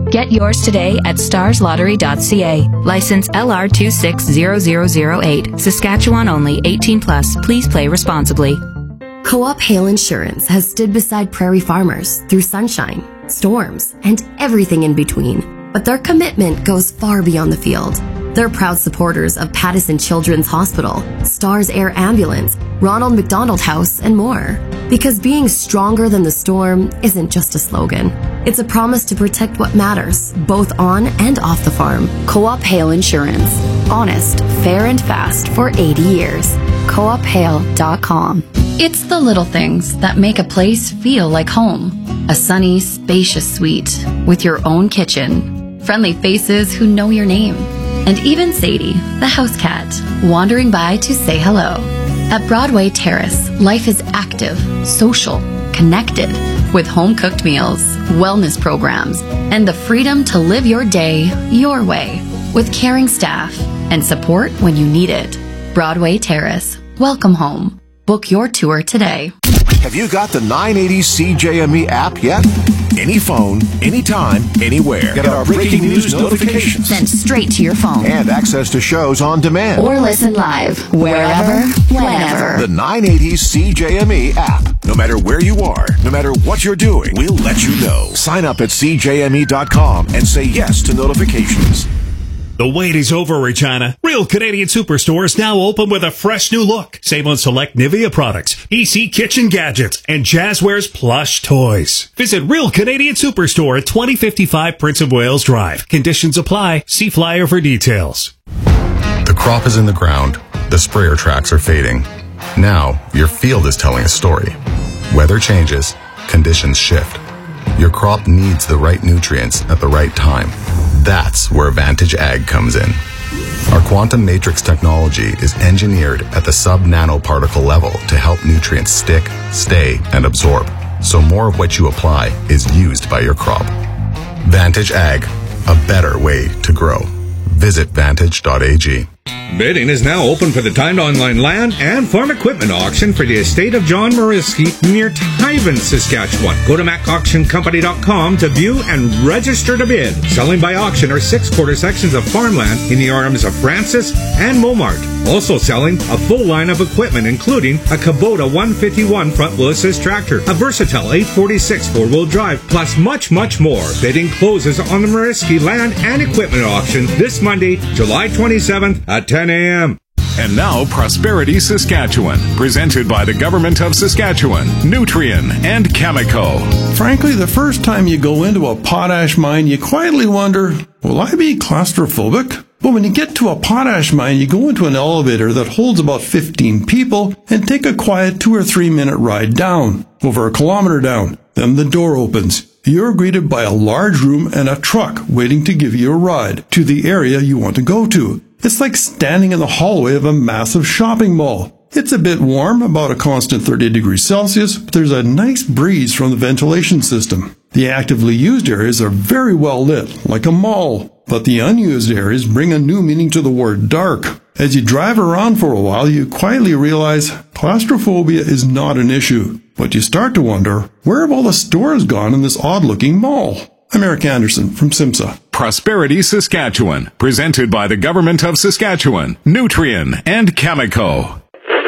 Get yours today at starslottery.ca. License LR260008. Saskatchewan only. 18 plus. Please play responsibly. Co-op Hail Insurance has stood beside prairie farmers through sunshine, storms, and everything in between. But their commitment goes far beyond the field. They're proud supporters of Pattison Children's Hospital, Stars Air Ambulance, Ronald McDonald House, and more. Because being stronger than the storm isn't just a slogan. It's a promise to protect what matters, both on and off the farm. Co-op Hail Insurance. Honest, fair, and fast for 80 years. CoopHail.com. It's the little things that make a place feel like home. A sunny, spacious suite with your own kitchen. Friendly faces who know your name. And even Sadie, the house cat, wandering by to say hello. At Broadway Terrace, life is active, social, connected, with home-cooked meals, wellness programs, and the freedom to live your day your way, with caring staff and support when you need it. Broadway Terrace. Welcome home. Book your tour today. Have you got the 980 CJME app yet? Any phone, anytime, anywhere. Get our breaking news notifications Sent straight to your phone. and access to shows on demand. Or listen live, wherever, whenever. The 980 CJME app. No matter where you are, no matter what you're doing, we'll let you know. Sign up at CJME.com and say yes to notifications. The wait is over, Regina. Real Canadian Superstore is now open with a fresh new look. Save on select Nivea products, EC kitchen gadgets, and Jazzwares plush toys. Visit Real Canadian Superstore at 2055 Prince of Wales Drive. Conditions apply. See flyer for details. The crop is in the ground. The sprayer tracks are fading. Now, your field is telling a story. Weather changes. Conditions shift. Your crop needs the right nutrients at the right time. That's where Vantage Ag comes in. Our quantum matrix technology is engineered at the sub-nanoparticle level to help nutrients stick, stay, and absorb, so more of what you apply is used by your crop. Vantage Ag, a better way to grow. Visit vantage.ag. Bidding is now open for the timed online land and farm equipment auction for the estate of John Mariski near Tyven, Saskatchewan. Go to macauctioncompany.com to view and register to bid. Selling by auction are 6 quarter sections of farmland in the arms of Francis and Momart. Also selling a full line of equipment, including a Kubota 151 front wheel assist tractor, a Versatile 846 4-wheel drive, plus much, much more. Bidding closes on the Mariski land and equipment auction this Monday, July 27th at 10 a.m. And now, Prosperity Saskatchewan, presented by the Government of Saskatchewan, Nutrien, and Cameco. Frankly, the first time you go into a potash mine, you quietly wonder, will I be claustrophobic? But when you get to a potash mine, you go into an elevator that holds about 15 people and take a quiet 2 or 3 minute ride down, over a kilometer down. Then the door opens. You're greeted by a large room and a truck waiting to give you a ride to the area you want to go to. It's like standing in the hallway of a massive shopping mall. It's a bit warm, about a constant 30 degrees Celsius, but there's a nice breeze from the ventilation system. The actively used areas are very well lit, like a mall. But the unused areas bring a new meaning to the word dark. As you drive around for a while, you quietly realize claustrophobia is not an issue. But you start to wonder, where have all the stores gone in this odd-looking mall? I'm Eric Anderson from SIMSA. Prosperity Saskatchewan, presented by the Government of Saskatchewan, Nutrien, and Cameco.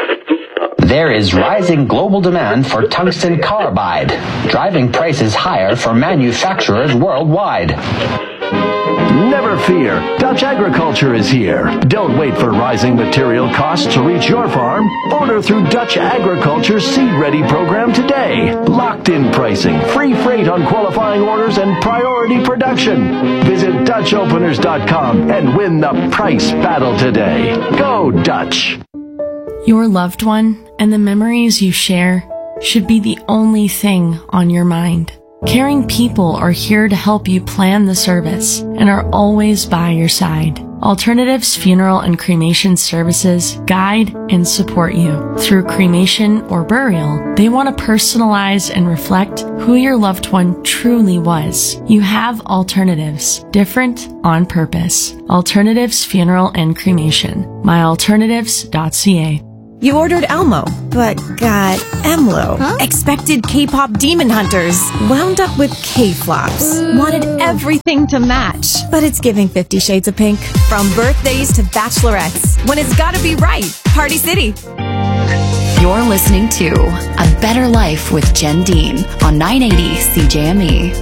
There is rising global demand for tungsten carbide, driving prices higher for manufacturers worldwide. Never fear, Dutch Agriculture is here. Don't wait for rising material costs to reach your farm. Order through Dutch Agriculture's Seed Ready program today. Locked-in pricing, free freight on qualifying orders, and priority production. Visit DutchOpeners.com and win the price battle today. Go Dutch! Your loved one and the memories you share should be the only thing on your mind. Caring people are here to help you plan the service and are always by your side. Alternatives Funeral and Cremation Services guide and support you. Through cremation or burial, they want to personalize and reflect who your loved one truly was. You have alternatives, different on purpose. Alternatives Funeral and Cremation. myalternatives.ca. You ordered Elmo, but got Emlo. Huh? Expected K-pop demon hunters. Wound up with K-flops. Wanted everything to match. But it's giving 50 Shades of Pink. From birthdays to bachelorettes. When it's gotta be right. Party City. You're listening to A Better Life with Jen Dean on 980 CJME.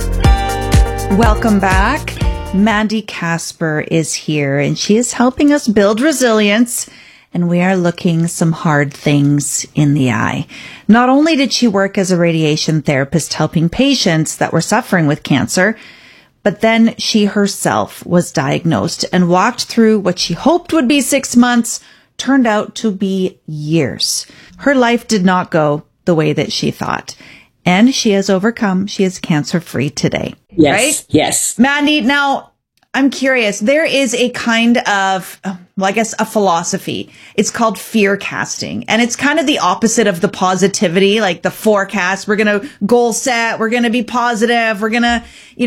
Welcome back. Mandy Casper is here, and she is helping us build resilience. And we are looking some hard things in the eye. Not only did she work as a radiation therapist helping patients that were suffering with cancer, but then she herself was diagnosed and walked through what she hoped would be 6 months, turned out to be years. Her life did not go the way that she thought. And she has overcome. She is cancer-free today. Yes. Right? Yes. Mandy, now, I'm curious. There is a kind of, a philosophy. It's called fear casting. And it's kind of the opposite of the positivity, like the forecast. We're going to goal set. We're going to be positive. We're going to,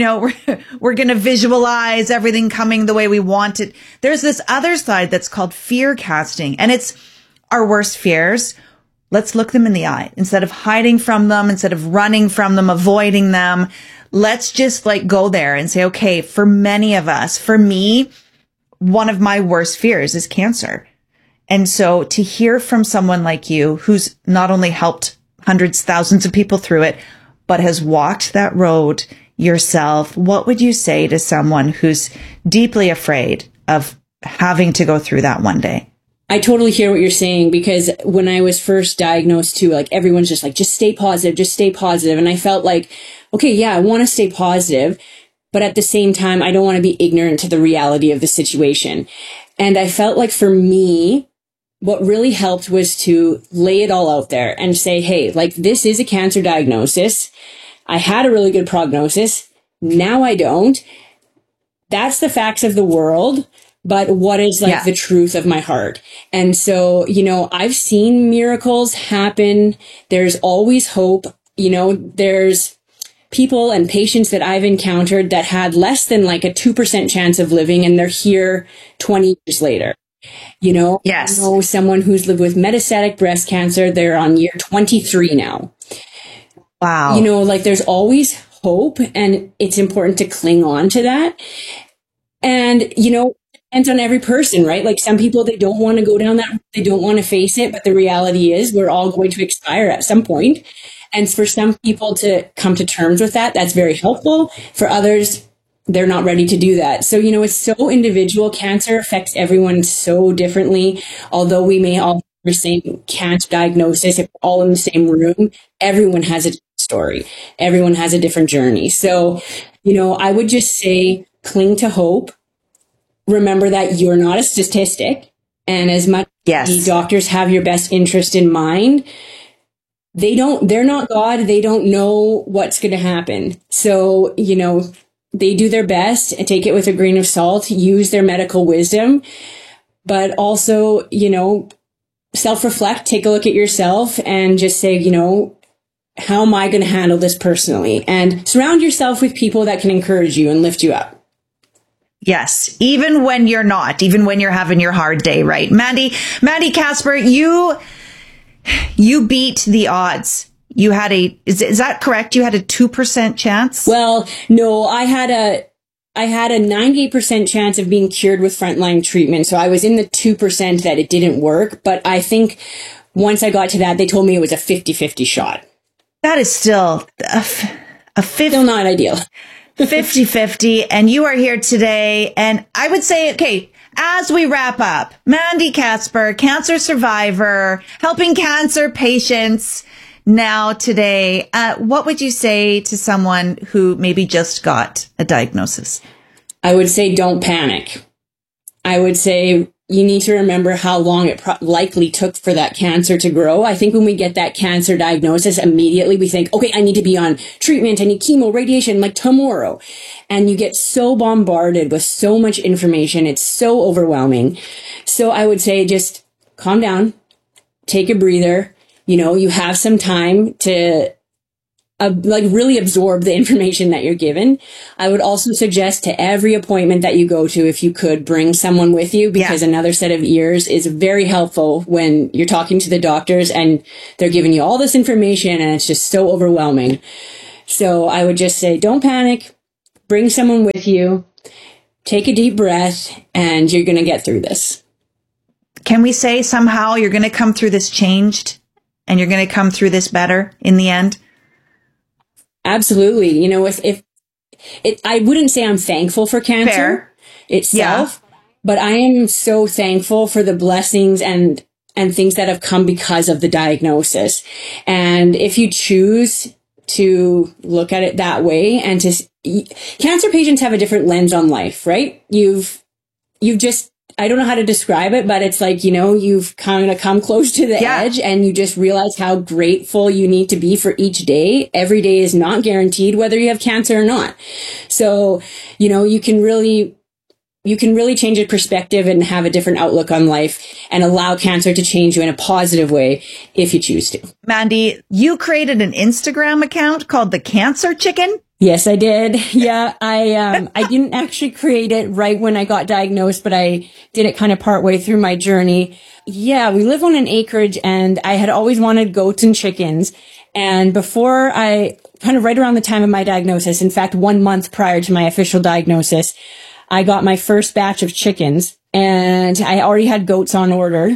we're going to visualize everything coming the way we want it. There's this other side that's called fear casting. And it's our worst fears. Let's look them in the eye. Instead of hiding from them, instead of running from them, avoiding them, let's just go there and say, okay, for many of us, for me, one of my worst fears is cancer. And so to hear from someone like you, who's not only helped hundreds, thousands of people through it, but has walked that road yourself, what would you say to someone who's deeply afraid of having to go through that one day? I totally hear what you're saying, because when I was first diagnosed too, everyone's just just stay positive, just stay positive. And I felt okay, yeah, I want to stay positive, but at the same time, I don't want to be ignorant to the reality of the situation. And I felt for me, what really helped was to lay it all out there and say, hey, this is a cancer diagnosis. I had a really good prognosis. Now I don't. That's the facts of the world. But what is the truth of my heart? And so, I've seen miracles happen. There's always hope. There's people and patients that I've encountered that had less than a 2% chance of living, and they're here 20 years later. Yes. I know someone who's lived with metastatic breast cancer. They're on year 23 now. Wow. There's always hope, and it's important to cling on to that. And, depends on every person, right? Some people, they don't want to go down that road. They don't want to face it. But the reality is we're all going to expire at some point. And for some people to come to terms with that, that's very helpful. For others, they're not ready to do that. So, it's so individual. Cancer affects everyone so differently. Although we may all have the same cancer diagnosis, if we're all in the same room, everyone has a different story. Everyone has a different journey. So, I would just say cling to hope. Remember that you're not a statistic, and as much as the doctors have your best interest in mind, they're not God. They don't know what's going to happen. So, they do their best and take it with a grain of salt, use their medical wisdom, but also, self-reflect, take a look at yourself and just say, how am I going to handle this personally? And surround yourself with people that can encourage you and lift you up. Yes, even when you're not, even when you're having your hard day, right? Mandy Casper, you beat the odds. You had is that correct? You had a 2% chance? Well, no, I had a 98% chance of being cured with frontline treatment. So I was in the 2% that it didn't work. But I think once I got to that, they told me it was a 50-50 shot. That is still a 50. Still not ideal. 50-50, and you are here today. And I would say, okay, as we wrap up, Mandy Casper, cancer survivor, helping cancer patients now today. What would you say to someone who maybe just got a diagnosis? I would say don't panic. I would say you need to remember how long it likely took for that cancer to grow. I think when we get that cancer diagnosis, immediately we think, okay, I need to be on treatment. I need chemo, radiation, tomorrow. And you get so bombarded with so much information. It's so overwhelming. So I would say just calm down, take a breather. You have some time to really absorb the information that you're given. I would also suggest to every appointment that you go to, if you could, bring someone with you, because another set of ears is very helpful when you're talking to the doctors and they're giving you all this information and it's just so overwhelming. So I would just say, don't panic, bring someone with you, take a deep breath, and you're going to get through this. Can we say somehow you're going to come through this changed and you're going to come through this better in the end? Absolutely. You know, I wouldn't say I'm thankful for cancer itself, but I am so thankful for the blessings and things that have come because of the diagnosis. And if you choose to look at it that way, and cancer patients have a different lens on life, right? You've just, I don't know how to describe it, but it's like, you know, you've kind of come close to the edge and you just realize how grateful you need to be for each day. Every day is not guaranteed whether you have cancer or not. So, you know, you can really change your perspective and have a different outlook on life and allow cancer to change you in a positive way if you choose to. Mandy, you created an Instagram account called The Cancer Chicken? Yes, I did. Yeah, I didn't actually create it right when I got diagnosed, but I did it kind of partway through my journey. Yeah, we live on an acreage and I had always wanted goats and chickens. And before kind of right around the time of my diagnosis, in fact, 1 month prior to my official diagnosis, I got my first batch of chickens and I already had goats on order.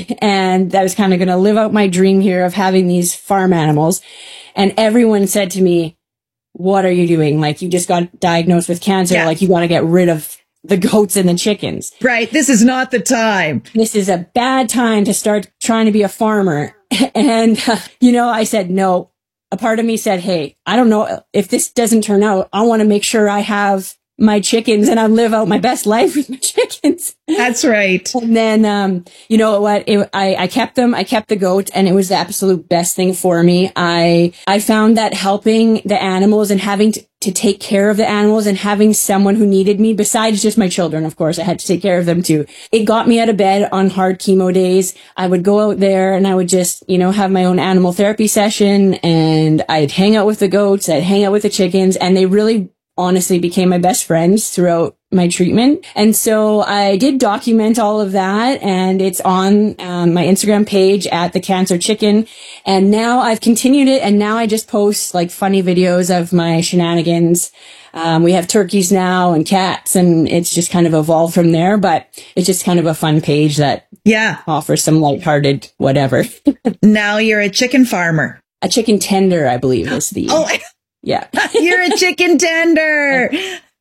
And I was kind of going to live out my dream here of having these farm animals. And everyone said to me, what are you doing? Like, you just got diagnosed with cancer. Yeah. Like, you got to get rid of the goats and the chickens. Right. This is not the time. This is a bad time to start trying to be a farmer. And, you know, I said, no. A part of me said, hey, I don't know if this doesn't turn out. I want to make sure I have my chickens and I live out my best life with my chickens. That's right. And then, you know what? I kept them. I kept the goats and it was the absolute best thing for me. I found that helping the animals and having to take care of the animals and having someone who needed me besides just my children, of course, I had to take care of them too. It got me out of bed on hard chemo days. I would go out there and I would just, you know, have my own animal therapy session and I'd hang out with the goats. I'd hang out with the chickens, and they really honestly became my best friends throughout my treatment. And so I did document all of that, and it's on my Instagram page at The Cancer Chicken. And now I've continued it, and now I just post like funny videos of my shenanigans. We have turkeys now and cats, and it's just kind of evolved from there, but it's just kind of a fun page that offers some lighthearted whatever. Now you're a chicken farmer. A chicken tender, I believe is the... Oh, yeah. You're a chicken tender.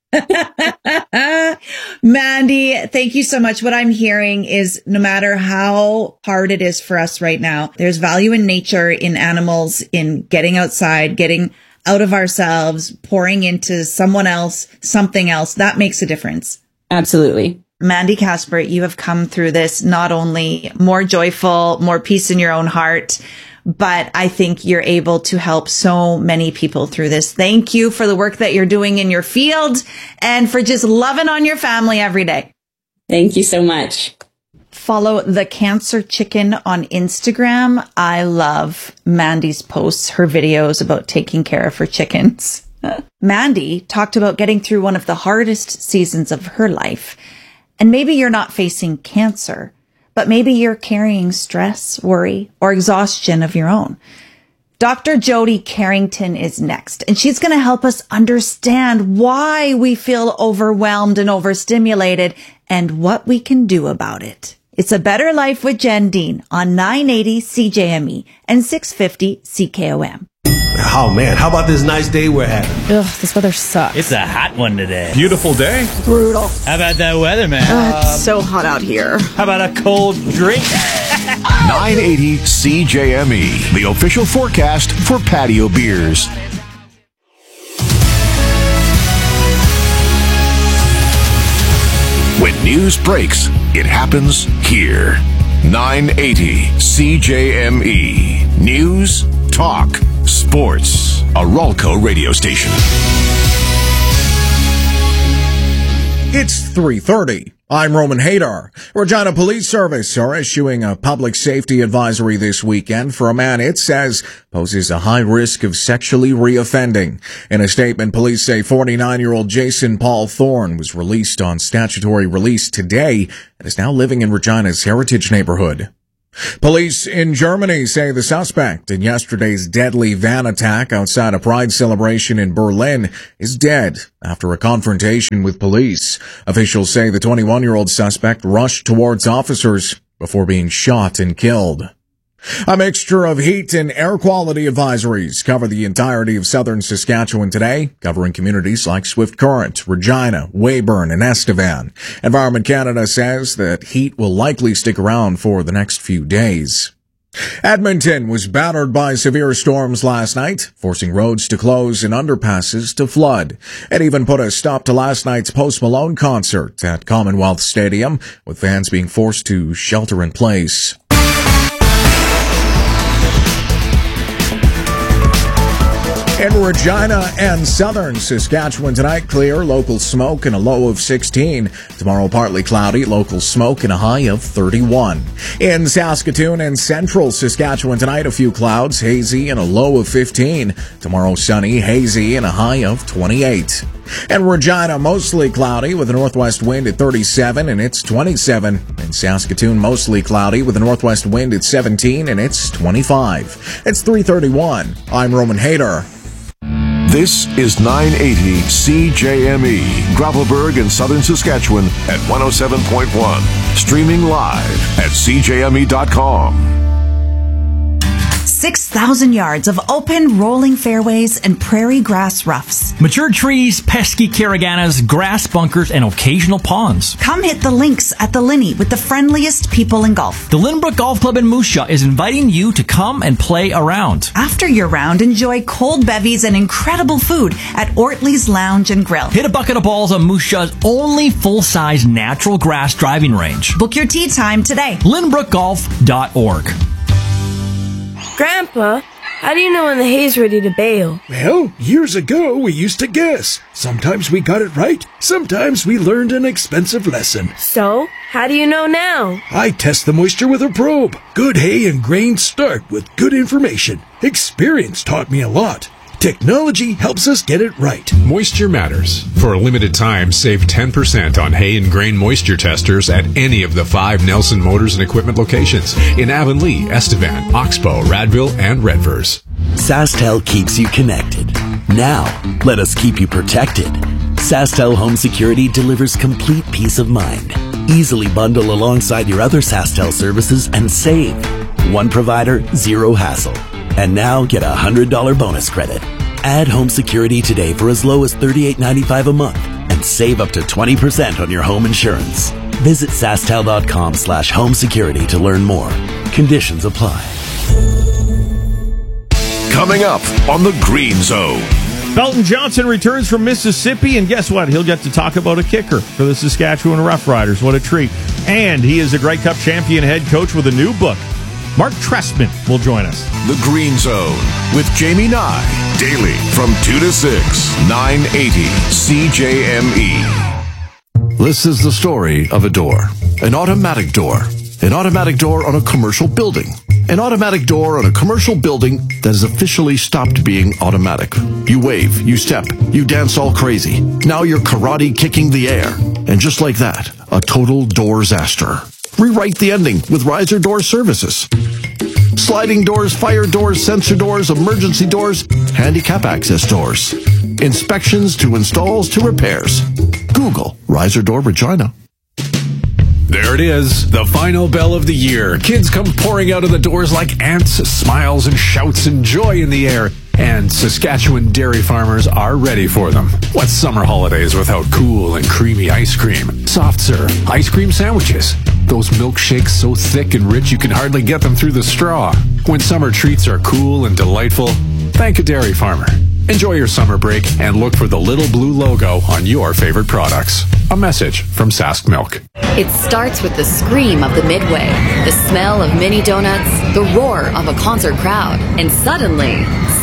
Mandy, thank you so much. What I'm hearing is no matter how hard it is for us right now, there's value in nature, in animals, in getting outside, getting out of ourselves, pouring into someone else, something else. That makes a difference. Absolutely. Mandy Casper, you have come through this not only more joyful, more peace in your own heart, but I think you're able to help so many people through this. Thank you for the work that you're doing in your field and for just loving on your family every day. Thank you so much. Follow The Cancer Chicken on Instagram. I love Mandy's posts, her videos about taking care of her chickens. Mandy talked about getting through one of the hardest seasons of her life. And maybe you're not facing cancer, but maybe you're carrying stress, worry, or exhaustion of your own. Dr. Jody Carrington is next, and she's going to help us understand why we feel overwhelmed and overstimulated and what we can do about it. It's A Better Life with Jen Dean on 980 CJME and 650 CKOM. Oh man, how about this nice day we're having? Ugh, this weather sucks. It's a hot one today. Beautiful day. Brutal. How about that weather, man? It's so hot out here. How about a cold drink? 980 CJME, the official forecast for patio beers. When news breaks, it happens here. 980 CJME. News, talk, sports. A Ralco radio station. It's 3:30. I'm Roman Hadar. Regina Police Service are issuing a public safety advisory this weekend for a man it says poses a high risk of sexually reoffending. In a statement, police say 49-year-old Jason Paul Thorne was released on statutory release today and is now living in Regina's Heritage neighborhood. Police in Germany say the suspect in yesterday's deadly van attack outside a Pride celebration in Berlin is dead after a confrontation with police. Officials say the 21-year-old suspect rushed towards officers before being shot and killed. A mixture of heat and air quality advisories cover the entirety of southern Saskatchewan today, covering communities like Swift Current, Regina, Weyburn, and Estevan. Environment Canada says that heat will likely stick around for the next few days. Edmonton was battered by severe storms last night, forcing roads to close and underpasses to flood. It even put a stop to last night's Post Malone concert at Commonwealth Stadium, with fans being forced to shelter in place. In Regina and southern Saskatchewan tonight, clear, local smoke and a low of 16. Tomorrow, partly cloudy, local smoke and a high of 31. In Saskatoon and central Saskatchewan tonight, a few clouds, hazy and a low of 15. Tomorrow, sunny, hazy and a high of 28. In Regina, mostly cloudy with a northwest wind at 37 and it's 27. In Saskatoon, mostly cloudy with a northwest wind at 17 and it's 25. It's 3:31. I'm Roman Hadar. This is 980 CJME, Gravelburg in southern Saskatchewan at 107.1. Streaming live at CJME.com. 6,000 yards of open, rolling fairways and prairie grass roughs. Mature trees, pesky caraganas, grass bunkers, and occasional ponds. Come hit the links at the Linney with the friendliest people in golf. The Lynbrook Golf Club in Moose Jaw is inviting you to come and play around. After your round, enjoy cold bevies and incredible food at Ortley's Lounge and Grill. Hit a bucket of balls on Moose Jaw's only full-size natural grass driving range. Book your tee time today. LynbrookGolf.org. Grandpa, how do you know when the hay's ready to bale? Well, years ago we used to guess. Sometimes we got it right, sometimes we learned an expensive lesson. So, how do you know now? I test the moisture with a probe. Good hay and grain start with good information. Experience taught me a lot. Technology helps us get it right. Moisture matters. For a limited time, save 10% on hay and grain moisture testers at any of the 5 Nelson Motors and Equipment locations in Avonlea, Estevan, Oxbow, Radville, and Redvers. SaskTel keeps you connected. Now, let us keep you protected. SaskTel Home Security delivers complete peace of mind. Easily bundle alongside your other SaskTel services and save. One provider, zero hassle. And now get a $100 bonus credit. Add home security today for as low as $38.95 a month and save up to 20% on your home insurance. Visit SaskTel.com/home security to learn more. Conditions apply. Coming up on the Green Zone. Belton Johnson returns from Mississippi, and guess what? He'll get to talk about a kicker for the Saskatchewan Roughriders. What a treat. And he is a Grey Cup champion head coach with a new book. Mark Trestman will join us. The Green Zone with Jamie Nye. Daily from 2 to 6, 980 CJME. This is the story of a door. An automatic door. An automatic door on a commercial building. An automatic door on a commercial building that has officially stopped being automatic. You wave, you step, you dance all crazy. Now you're karate kicking the air. And just like that, a total door-zaster. Rewrite the ending with Riser Door Services. Sliding doors, fire doors, sensor doors, emergency doors, handicap access doors. Inspections to installs to repairs. Google Riser Door Regina. There it is, the final bell of the year. Kids come pouring out of the doors like ants, smiles and shouts and joy in the air. And Saskatchewan dairy farmers are ready for them. What's summer holidays without cool and creamy ice cream? Soft serve, ice cream sandwiches. Those milkshakes so thick and rich you can hardly get them through the straw. When summer treats are cool and delightful, thank a dairy farmer. Enjoy your summer break and look for the little blue logo on your favorite products. A message from Sask Milk. It starts with the scream of the midway, the smell of mini donuts, the roar of a concert crowd, and suddenly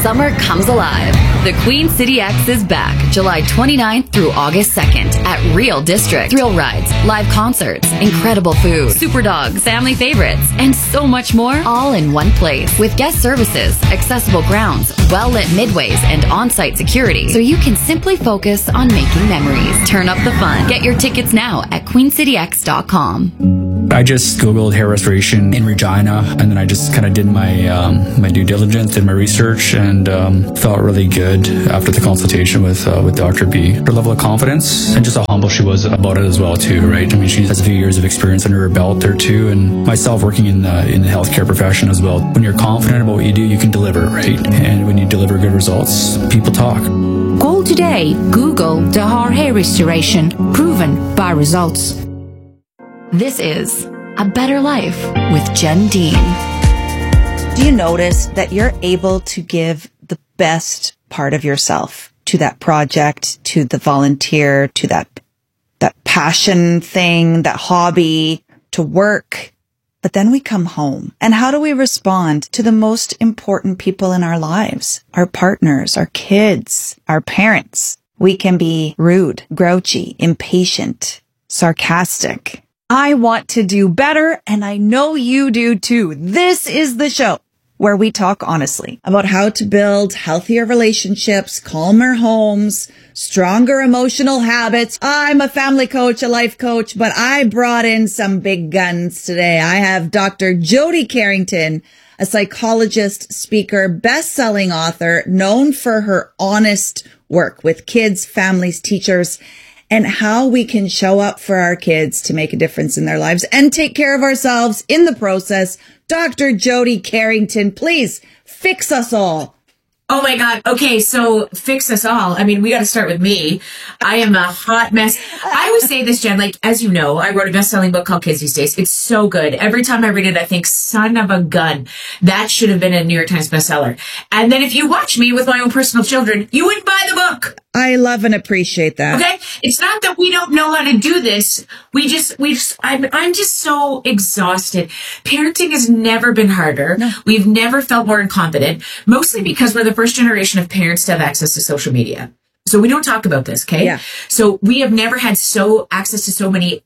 summer comes alive. The Queen City X is back July 29th through August 2nd at Real District. Thrill rides, live concerts, incredible food, super dogs, family favorites, and so much more, all in one place. With guest services, accessible grounds, well-lit midways, and on-site security, so you can simply focus on making memories. Turn up the fun. Get your tickets now at queencityx.com. I just Googled hair restoration in Regina, and then I just kind of did my due diligence, did my research, and felt really good after the consultation with Dr. B. Her level of confidence and just how humble she was about it as well too, right? I mean, she has a few years of experience under her belt there too, and myself working in the healthcare profession as well. When you're confident about what you do, you can deliver, right? And when you deliver good results, people talk. Call today. Google Dahar Hair Restoration. Proven by results. This is A Better Life with Jen Dean. Do you notice that you're able to give the best part of yourself to that project, to the volunteer, to that passion thing, that hobby, to work? But then we come home. And how do we respond to the most important people in our lives? Our partners, our kids, our parents. We can be rude, grouchy, impatient, sarcastic. I want to do better, and I know you do too. This is the show where we talk honestly about how to build healthier relationships, calmer homes, stronger emotional habits. I'm a family coach, a life coach, but I brought in some big guns today. I have Dr. Jody Carrington, a psychologist, speaker, best-selling author, known for her honest work with kids, families, teachers, and how we can show up for our kids to make a difference in their lives and take care of ourselves in the process. Dr. Jody Carrington, please fix us all. Oh my God. Okay. So fix us all. I mean, we got to start with me. I am a hot mess. I always say this, Jen, like, as you know, I wrote a best-selling book called Kids These Days. It's so good. Every time I read it, I think, son of a gun, that should have been a New York Times bestseller. And then if you watch me with my own personal children, you wouldn't buy the book. I love and appreciate that. Okay. It's not that we don't know how to do this. I'm just so exhausted. Parenting has never been harder. No. We've never felt more incompetent, mostly because we're the first generation of parents to have access to social media. So we don't talk about this. Okay. Yeah. So we have never had access to so many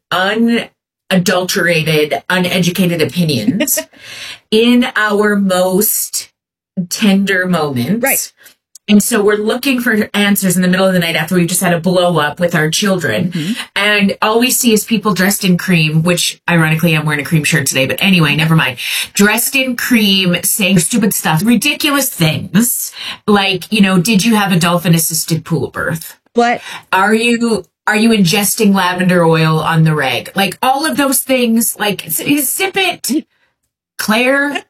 unadulterated, uneducated opinions in our most tender moments. Right. And so we're looking for answers in the middle of the night after we've just had a blow up with our children. Mm-hmm. And all we see is people dressed in cream, which ironically I'm wearing a cream shirt today. But anyway, never mind. Dressed in cream, saying stupid stuff, ridiculous things. Like, did you have a dolphin assisted pool birth? What? Are you ingesting lavender oil on the reg? Like all of those things, like sip it, Claire.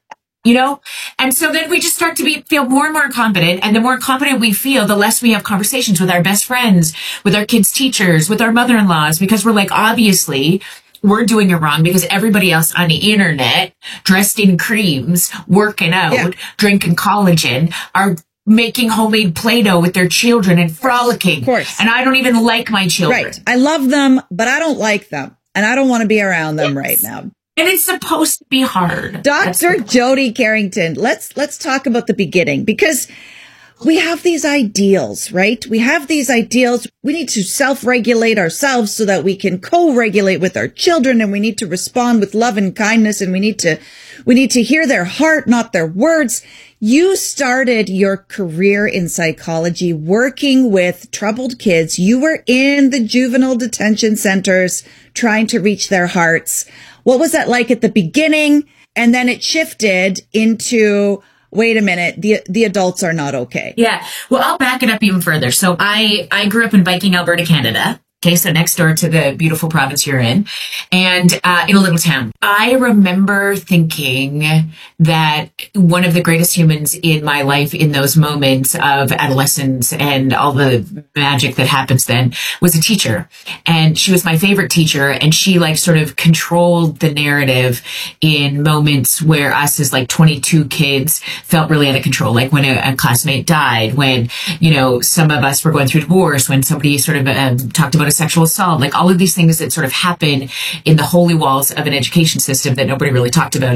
And so then we just start to feel more and more confident. And the more confident we feel, the less we have conversations with our best friends, with our kids' teachers, with our mother-in-laws, because we're like, obviously, we're doing it wrong because everybody else on the internet, dressed in creams, working out, drinking collagen, are making homemade Play-Doh with their children and frolicking. Of course. And I don't even like my children. Right. I love them, but I don't like them. And I don't want to be around them right now. And it's supposed to be hard. Dr. Jody Carrington, let's talk about the beginning, because we have these ideals, right? We have these ideals. We need to self-regulate ourselves so that we can co-regulate with our children, and we need to respond with love and kindness, and we need to hear their heart, not their words. You started your career in psychology working with troubled kids. You were in the juvenile detention centers trying to reach their hearts. What was that like at the beginning? And then it shifted into, wait a minute, the adults are not okay. Yeah. Well, I'll back it up even further. So I grew up in Viking, Alberta, Canada. Okay, so next door to the beautiful province you're in, and in a little town. I remember thinking that one of the greatest humans in my life in those moments of adolescence and all the magic that happens then was a teacher. And she was my favorite teacher, and she sort of controlled the narrative in moments where us as 22 kids felt really out of control. Like when a classmate died, when, some of us were going through divorce, when somebody sort of talked about a sexual assault, like all of these things that sort of happen in the holy walls of an education system that nobody really talked about.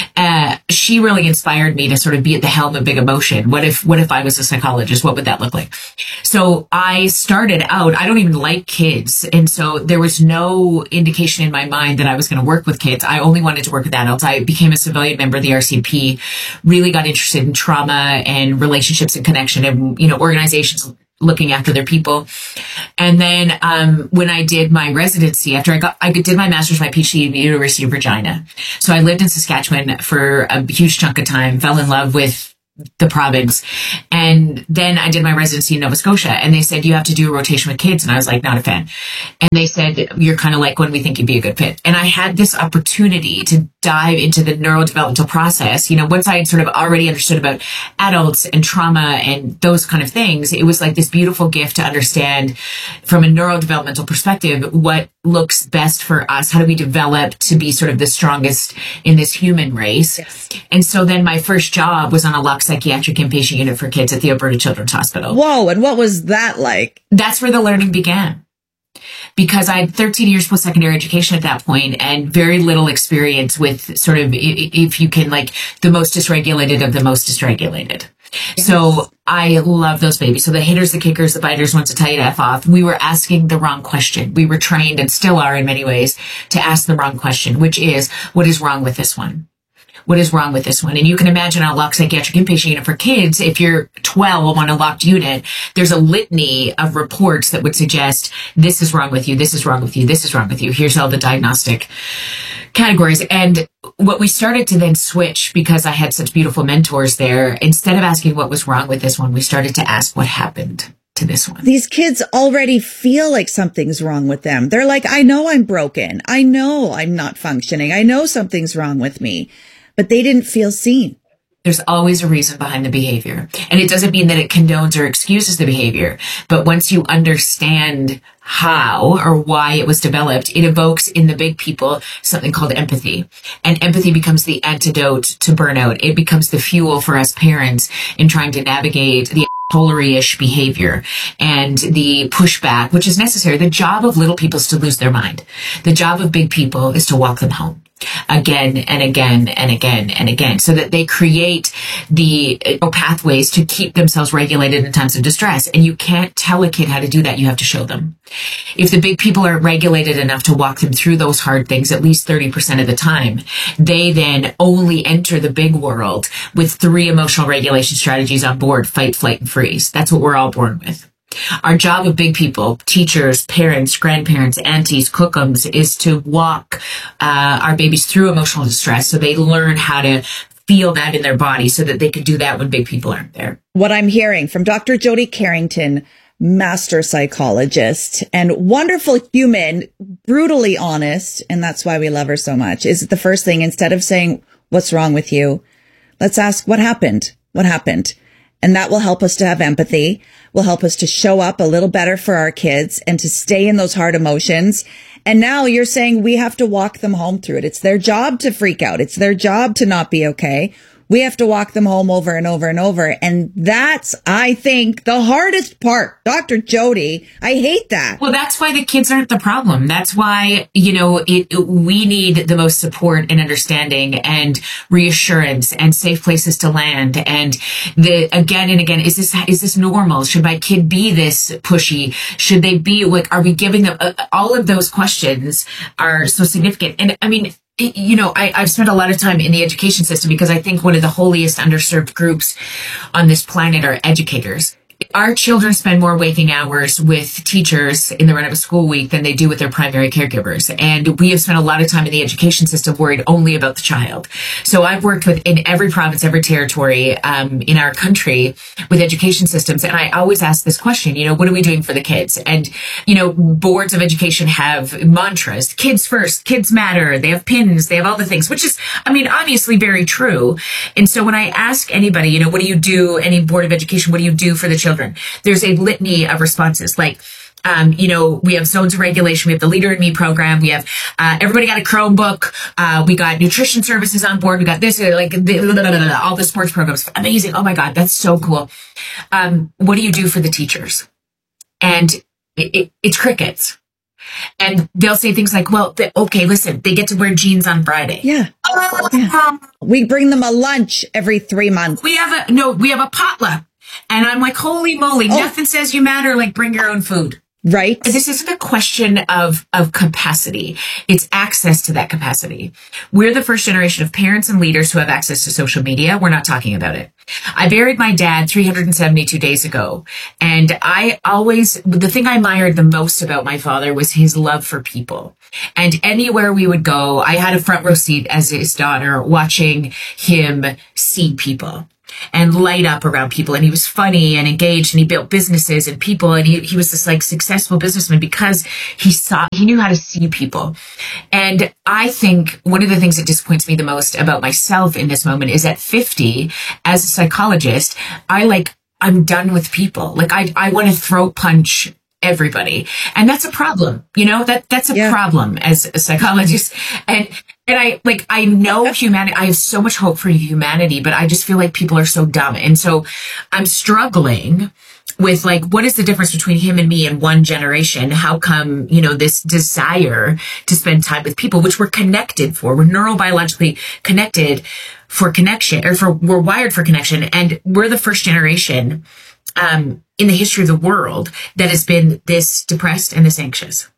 And she really inspired me to sort of be at the helm of big emotion. What if I was a psychologist? What would that look like? So I started out, I don't even like kids. And so there was no indication in my mind that I was going to work with kids. I only wanted to work with adults. I became a civilian member of the RCMP, really got interested in trauma and relationships and connection and, organizations looking after their people. And then, when I did my residency, after I did my master's, my PhD at the University of Regina. So I lived in Saskatchewan for a huge chunk of time, fell in love with the province. And then I did my residency in Nova Scotia, and they said, you have to do a rotation with kids. And I was like, not a fan. And they said, you're kind of like when we think you'd be a good fit. And I had this opportunity to dive into the neurodevelopmental process. Once I had sort of already understood about adults and trauma and those kind of things, it was like this beautiful gift to understand from a neurodevelopmental perspective, what looks best for us. How do we develop to be sort of the strongest in this human race? Yes. And so then my first job was on a Lux psychiatric inpatient unit for kids at the Alberta Children's Hospital. Whoa. And what was that like? That's where the learning began. Because I had 13 years post-secondary education at that point and very little experience with sort of, if you can, like the most dysregulated of the most dysregulated. Yes. So I love those babies. So the haters, the kickers, the biters, ones to tell you to F off. We were asking the wrong question. We were trained and still are in many ways to ask the wrong question, which is, what is wrong with this one? What is wrong with this one? And you can imagine a locked psychiatric inpatient unit for kids. If you're 12 on a locked unit, there's a litany of reports that would suggest this is wrong with you. This is wrong with you. This is wrong with you. Here's all the diagnostic categories. And what we started to then switch, because I had such beautiful mentors there, instead of asking what was wrong with this one, we started to ask what happened to this one. These kids already feel like something's wrong with them. They're like, I know I'm broken. I know I'm not functioning. I know something's wrong with me. But they didn't feel seen. There's always a reason behind the behavior. And it doesn't mean that it condones or excuses the behavior. But once you understand how or why it was developed, it evokes in the big people something called empathy. And empathy becomes the antidote to burnout. It becomes the fuel for us parents in trying to navigate the Polary-ish behavior and the pushback, which is necessary. The job of little people is to lose their mind. The job of big people is to walk them home again and again and again and again, so that they create the pathways to keep themselves regulated in times of distress. And you can't tell a kid how to do that. You have to show them. If the big people aren't regulated enough to walk them through those hard things at least 30% of the time, they then only enter the big world with 3 emotional regulation strategies on board: fight, flight, and freeze. That's what we're all born with. Our job of big people, teachers, parents, grandparents, aunties, cookums, is to walk our babies through emotional distress so they learn how to feel that in their body so that they could do that when big people aren't there. What I'm hearing from Dr. Jody Carrington, master psychologist and wonderful human, brutally honest, and that's why we love her so much, is the first thing, instead of saying, what's wrong with you? Let's ask, what happened? What happened? And that will help us to have empathy, will help us to show up a little better for our kids and to stay in those hard emotions. And now you're saying we have to walk them home through it. It's their job to freak out. It's their job to not be okay. We have to walk them home over and over and over. And that's, I think, the hardest part. Dr. Jody, I hate that. Well, that's why the kids aren't the problem. That's why, we need the most support and understanding and reassurance and safe places to land. And again and again, is this normal? Should my kid be this pushy? Should they be like, are we giving them all of those questions are so significant. And I mean, I've spent a lot of time in the education system because I think one of the holiest underserved groups on this planet are educators. Our children spend more waking hours with teachers in the run of a school week than they do with their primary caregivers. And we have spent a lot of time in the education system worried only about the child. So I've worked in every province, every territory in our country with education systems. And I always ask this question, what are we doing for the kids? And, boards of education have mantras, kids first, kids matter. They have pins, they have all the things, which is, obviously very true. And so when I ask anybody, what do you do, any board of education, what do you do for the children? There's a litany of responses like, we have zones of regulation. We have the Leader in Me program. We have, everybody got a Chromebook. We got nutrition services on board. We got this, all the sports programs. Amazing. Oh my God. That's so cool. What do you do for the teachers? And it's crickets. And they'll say things like, well, okay, listen, they get to wear jeans on Friday. Yeah. We bring them a lunch every 3 months. We have a potluck. And I'm like, holy moly, nothing says you matter like bring your own food. Right. This isn't a question of capacity. It's access to that capacity. We're the first generation of parents and leaders who have access to social media. We're not talking about it. I buried my dad 372 days ago. And the thing I admired the most about my father was his love for people. And anywhere we would go, I had a front row seat as his daughter watching him see people and light up around people. And he was funny and engaged, and he built businesses and people. And he was this like successful businessman because he knew how to see people. And I think one of the things that disappoints me the most about myself in this moment is at 50, as a psychologist, I'm done with people. Like I want to throat punch everybody. And that's a problem. That's a problem as a psychologist. And I know humanity, I have so much hope for humanity, but I just feel like people are so dumb. And so I'm struggling with what is the difference between him and me in one generation? How come, this desire to spend time with people, which we're connected for, we're neurobiologically connected for connection, we're wired for connection. And we're the first generation, in the history of the world that has been this depressed and this anxious.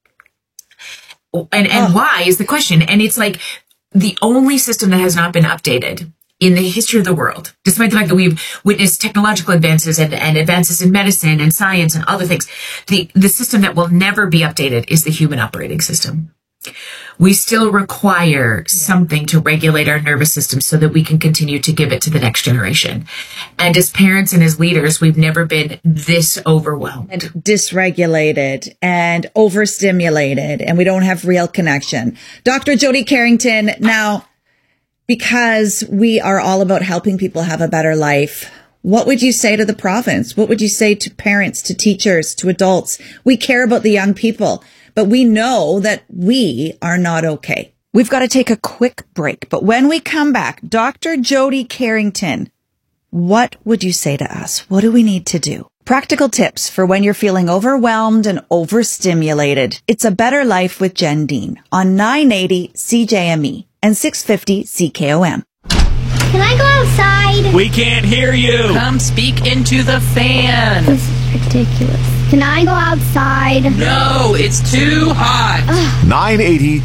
And why is the question. And it's like the only system that has not been updated in the history of the world, despite the fact that we've witnessed technological advances and advances in medicine and science and other things. The system that will never be updated is the human operating system. We still require something to regulate our nervous system so that we can continue to give it to the next generation. And as parents and as leaders, we've never been this overwhelmed. And dysregulated and overstimulated, and we don't have real connection. Dr. Jody Carrington, now, because we are all about helping people have a better life, what would you say to the province? What would you say to parents, to teachers, to adults? We care about the young people, but we know that we are not okay. We've got to take a quick break. But when we come back, Dr. Jody Carrington, what would you say to us? What do we need to do? Practical tips for when you're feeling overwhelmed and overstimulated. It's a Better Life with Jen Dean on 980 CJME and 650 CKOM. Can I go outside? We can't hear you. Come speak into the fan. This is ridiculous. Can I go outside? No, it's too hot. 980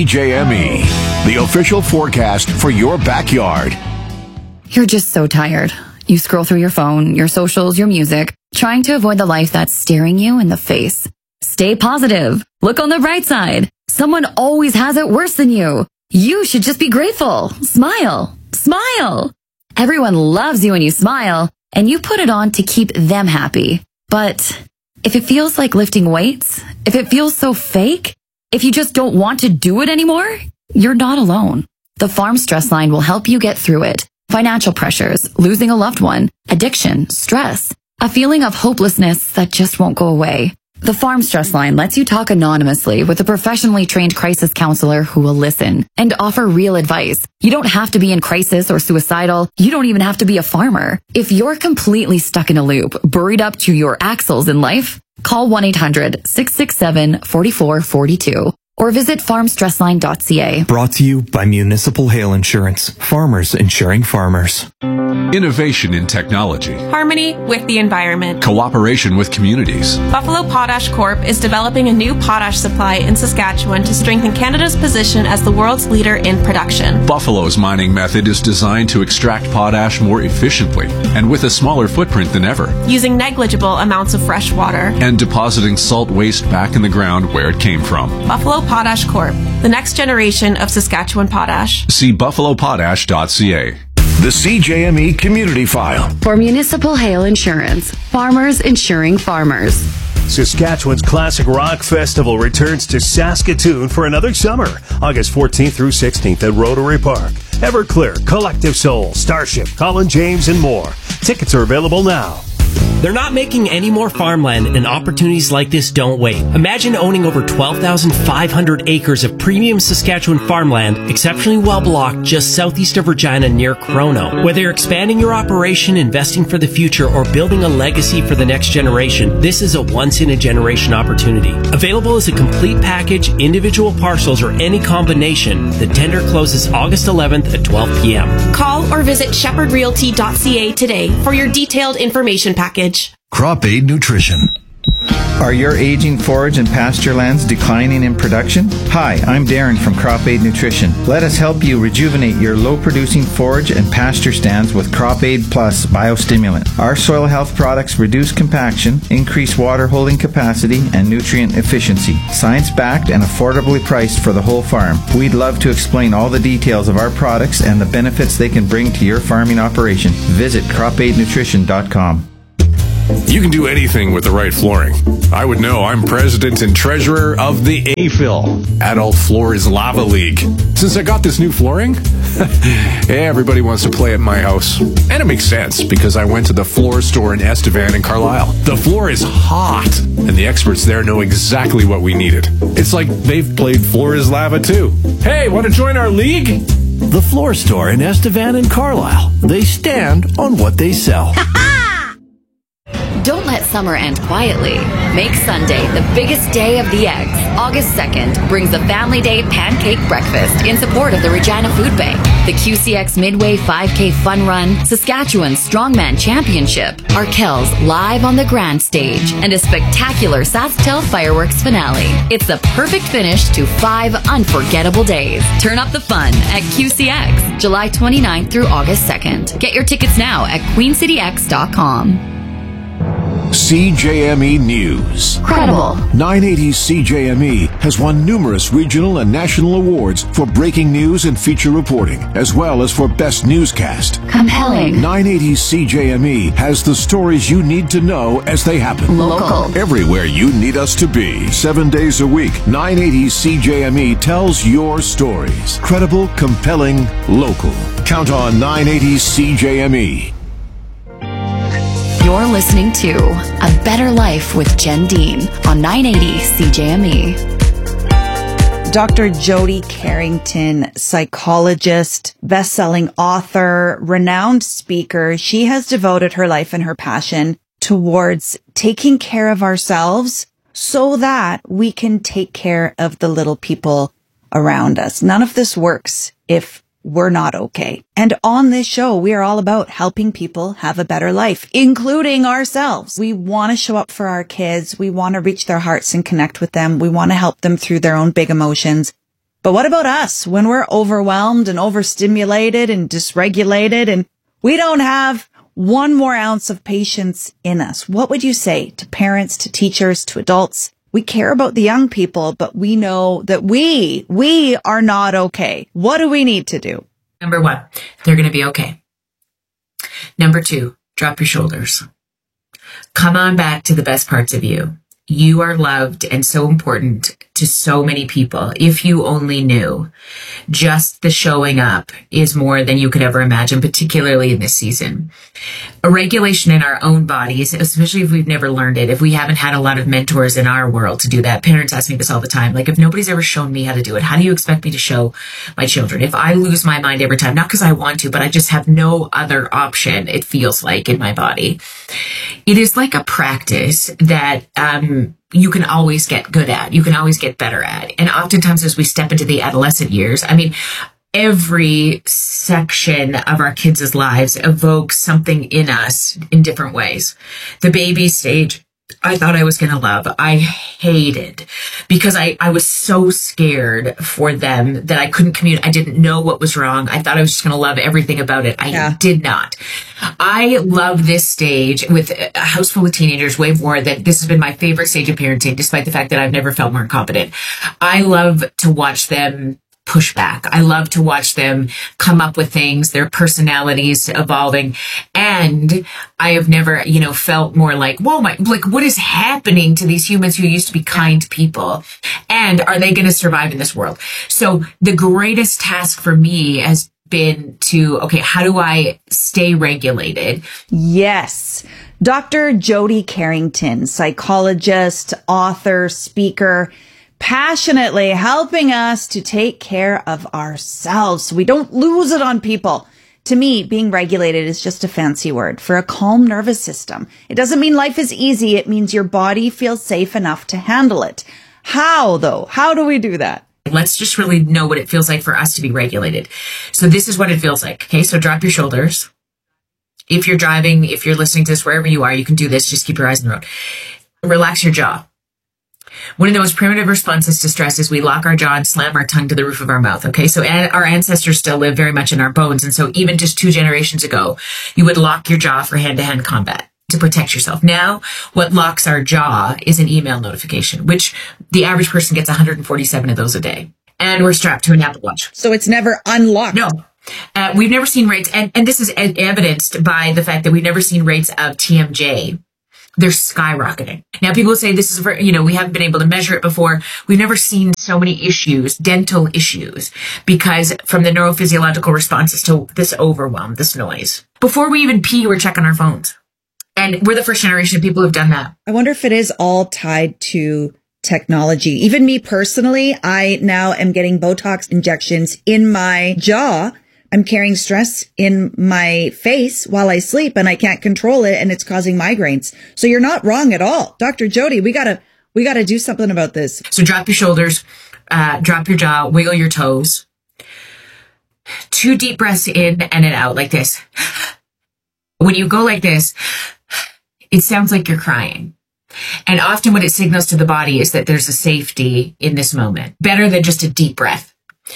CJME, the official forecast for your backyard. You're just so tired. You scroll through your phone, your socials, your music, trying to avoid the life that's staring you in the face. Stay positive. Look on the bright side. Someone always has it worse than you. You should just be grateful. Smile. Smile. Everyone loves you when you smile, and you put it on to keep them happy. But if it feels like lifting weights, if it feels so fake, if you just don't want to do it anymore, you're not alone. The Farm Stress Line will help you get through it. Financial pressures, losing a loved one, addiction, stress, a feeling of hopelessness that just won't go away. The Farm Stress Line lets you talk anonymously with a professionally trained crisis counselor who will listen and offer real advice. You don't have to be in crisis or suicidal. You don't even have to be a farmer. If you're completely stuck in a loop, buried up to your axles in life, call 1-800-667-4442 or visit farmstressline.ca. Brought to you by Municipal Hail Insurance. Farmers insuring farmers. Innovation in technology. Harmony with the environment. Cooperation with communities. Buffalo Potash Corp. is developing a new potash supply in Saskatchewan to strengthen Canada's position as the world's leader in production. Buffalo's mining method is designed to extract potash more efficiently and with a smaller footprint than ever. Using negligible amounts of fresh water. And depositing salt waste back in the ground where it came from. Buffalo Potash Corp., the next generation of Saskatchewan potash. See buffalopotash.ca. The CJME Community File. For Municipal Hail Insurance, farmers insuring farmers. Saskatchewan's Classic Rock Festival returns to Saskatoon for another summer, August 14th through 16th at Rotary Park. Everclear, Collective Soul, Starship, Colin James, and more. Tickets are available now. They're not making any more farmland, and opportunities like this don't wait. Imagine owning over 12,500 acres of premium Saskatchewan farmland, exceptionally well blocked just southeast of Regina near Crono. Whether you're expanding your operation, investing for the future, or building a legacy for the next generation, this is a once-in-a-generation opportunity. Available as a complete package, individual parcels, or any combination, the tender closes August 11th at 12 p.m. Call or visit shepherdrealty.ca today for your detailed information package. Crop Aid Nutrition. Are your aging forage and pasture lands declining in production? Hi, I'm Darren from Crop Aid Nutrition. Let us help you rejuvenate your low-producing forage and pasture stands with Crop Aid Plus biostimulant. Our soil health products reduce compaction, increase water holding capacity, and nutrient efficiency. Science-backed and affordably priced for the whole farm. We'd love to explain all the details of our products and the benefits they can bring to your farming operation. Visit cropaidnutrition.com. You can do anything with the right flooring. I would know. I'm president and treasurer of the AFIL, Adult Floors Lava League. Since I got this new flooring, everybody wants to play at my house. And it makes sense because I went to the floor store in Estevan and Carlisle. The floor is hot, and the experts there know exactly what we needed. It's like they've played Floor is Lava too. Hey, want to join our league? The floor store in Estevan and Carlisle. They stand on what they sell. Don't let summer end quietly. Make Sunday the biggest day of the eggs. August 2nd brings the Family Day Pancake Breakfast in support of the Regina Food Bank, the QCX Midway 5K Fun Run, Saskatchewan Strongman Championship, Arkells live on the grand stage, and a spectacular SaskTel fireworks finale. It's the perfect finish to 5 unforgettable days. Turn up the fun at QCX, July 29th through August 2nd. Get your tickets now at queencityx.com. CJME News. Credible. 980 CJME has won numerous regional and national awards for breaking news and feature reporting, as well as for best newscast. Compelling. 980 CJME has the stories you need to know as they happen. Local. Everywhere you need us to be. 7 days a week, 980 CJME tells your stories. Credible, compelling, local. Count on 980 CJME. You're listening to A Better Life with Jen Dean on 980 CJME. Dr. Jody Carrington, psychologist, best-selling author, renowned speaker. She has devoted her life and her passion towards taking care of ourselves so that we can take care of the little people around us. None of this works if we're not okay. And on this show, we are all about helping people have a better life, including ourselves. We want to show up for our kids. We want to reach their hearts and connect with them. We want to help them through their own big emotions. But what about us when we're overwhelmed and overstimulated and dysregulated and we don't have one more ounce of patience in us? What would you say to parents, to teachers, to adults? We care about the young people, but we know that we are not okay. What do we need to do? Number 1, they're going to be okay. Number 2, drop your shoulders. Come on back to the best parts of you. You are loved and so important to so many people. If you only knew, just the showing up is more than you could ever imagine, particularly in this season. A regulation in our own bodies, especially if we've never learned it, if we haven't had a lot of mentors in our world to do that. Parents ask me this all the time. Like, if nobody's ever shown me how to do it, how do you expect me to show my children? If I lose my mind every time, not because I want to, but I just have no other option, it feels like, in my body. It is like a practice that, you can always get good at, you can always get better at. And oftentimes as we step into the adolescent years, I mean, every section of our kids' lives evokes something in us in different ways. The baby stage, I thought I was going to love. I hated because I was so scared for them that I couldn't communicate. I didn't know what was wrong. I thought I was just going to love everything about it. I did not. I love this stage with a house full of teenagers way more than this has been my favorite stage of parenting, despite the fact that I've never felt more incompetent. I love to watch them push back. I love to watch them come up with things, their personalities evolving. And I have never, felt more like, whoa, what is happening to these humans who used to be kind people? And are they going to survive in this world? So the greatest task for me as been to, okay, how do I stay regulated? Yes. Dr. Jody Carrington, psychologist, author, speaker, passionately helping us to take care of ourselves so we don't lose it on people. To me, being regulated is just a fancy word for a calm nervous system. It doesn't mean life is easy. It means your body feels safe enough to handle it. How, though? How do we do that? Let's just really know what it feels like for us to be regulated. So this is what it feels like. Okay, so drop your shoulders. If you're driving, if you're listening to this, wherever you are, you can do this. Just keep your eyes on the road. Relax your jaw. One of the most primitive responses to stress is we lock our jaw and slam our tongue to the roof of our mouth. Okay, so our ancestors still live very much in our bones. And so even just 2 generations ago, you would lock your jaw for hand-to-hand combat to protect yourself. Now, what locks our jaw is an email notification, which the average person gets 147 of those a day. And we're strapped to an Apple Watch. So it's never unlocked. No. We've never seen rates, and this is evidenced by the fact that we've never seen rates of TMJ. They're skyrocketing. Now, people say this is, we haven't been able to measure it before. We've never seen so many issues, dental issues, because from the neurophysiological responses to this overwhelm, this noise. Before we even pee, we're checking our phones. And we're the first generation of people who've done that. I wonder if it is all tied to technology. Even me personally, I now am getting Botox injections in my jaw. I'm carrying stress in my face while I sleep and I can't control it and it's causing migraines. So you're not wrong at all. Dr. Jody, we gotta do something about this. So drop your shoulders, drop your jaw, wiggle your toes. 2 deep breaths in and then out like this. When you go like this, it sounds like you're crying. And often what it signals to the body is that there's a safety in this moment, better than just a deep breath.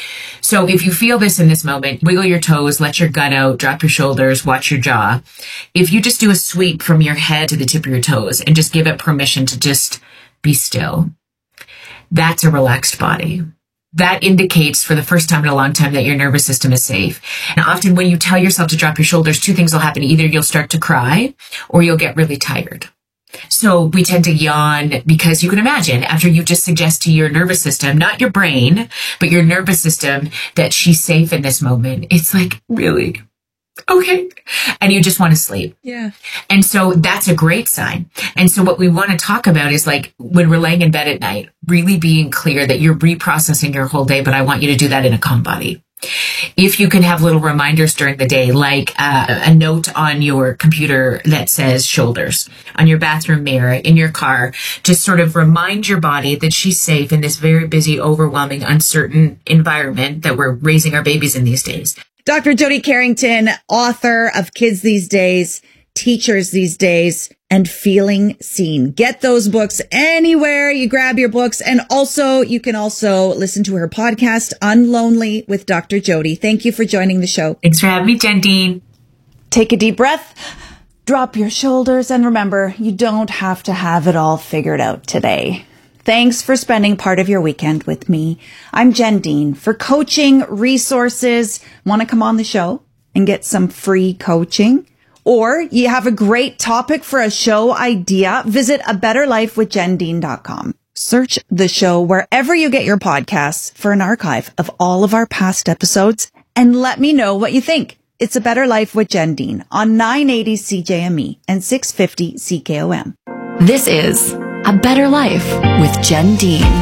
So if you feel this in this moment, wiggle your toes, let your gut out, drop your shoulders, watch your jaw. If you just do a sweep from your head to the tip of your toes and just give it permission to just be still, that's a relaxed body. That indicates for the first time in a long time that your nervous system is safe. And often when you tell yourself to drop your shoulders, 2 things will happen. Either you'll start to cry or you'll get really tired. So we tend to yawn because you can imagine after you just suggest to your nervous system, not your brain, but your nervous system that she's safe in this moment. It's like, really? Okay. And you just want to sleep. Yeah. And so that's a great sign. And so what we want to talk about is like when we're laying in bed at night, really being clear that you're reprocessing your whole day, but I want you to do that in a calm body. If you can have little reminders during the day, like a note on your computer that says shoulders, on your bathroom mirror, in your car, just sort of remind your body that she's safe in this very busy, overwhelming, uncertain environment that we're raising our babies in these days. Dr. Jody Carrington, author of Kids These Days, Teachers These Days, and Feeling Seen. Get those books anywhere you grab your books. And also, you can also listen to her podcast, Unlonely with Dr. Jody. Thank you for joining the show. Thanks for having me, Jandine. Take a deep breath, drop your shoulders, and remember, you don't have to have it all figured out today. Thanks for spending part of your weekend with me. I'm Jandine. For coaching resources, want to come on the show and get some free coaching? Or you have a great topic for a show idea, visit abetterlifewithjandine.com. Search the show wherever you get your podcasts for an archive of all of our past episodes and let me know what you think. It's A Better Life with Jandine on 980 CJME and 650 CKOM. This is A Better Life with Jandine.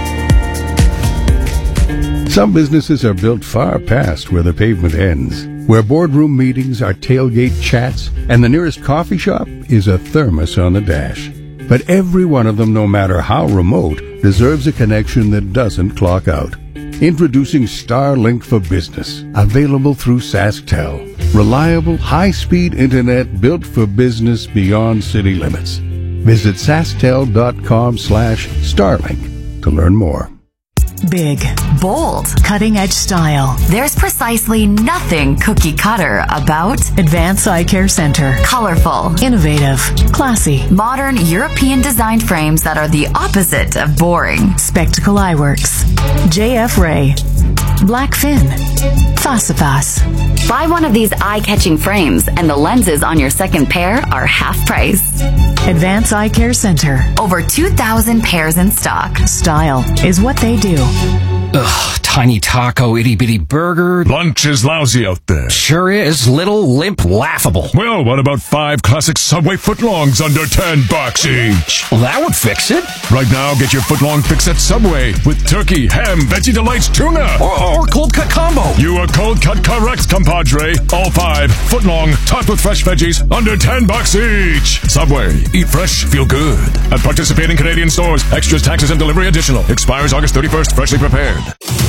Some businesses are built far past where the pavement ends, where boardroom meetings are tailgate chats, and the nearest coffee shop is a thermos on the dash. But every one of them, no matter how remote, deserves a connection that doesn't clock out. Introducing Starlink for Business, available through SaskTel. Reliable, high-speed internet built for business beyond city limits. Visit SaskTel.com/Starlink to learn more. Big, bold, cutting-edge style. There's precisely nothing cookie cutter about Advance Eye Care Center. Colorful, innovative, classy, modern European designed frames that are the opposite of boring. Spectacle Eyeworks, JF Ray, Blackfin, Fasifas. Buy one of these eye-catching frames and the lenses on your second pair are half price. Advance Eye Care Center. Over 2,000 pairs in stock. Style is what they do. Ugh, tiny taco, itty-bitty burger. Lunch is lousy out there. Sure is. Little, limp, laughable. Well, what about 5 classic Subway footlongs under $10 each? Well, that would fix it. Right now, get your footlong fix at Subway with turkey, ham, Veggie Delights, tuna. Or cold cut combo. You are cold cut correct, compadre. All 5 footlong, topped with fresh veggies, under $10 each. Subway. Eat fresh, feel good. At participating Canadian stores. Extras, taxes, and delivery additional. Expires August 31st. Freshly prepared.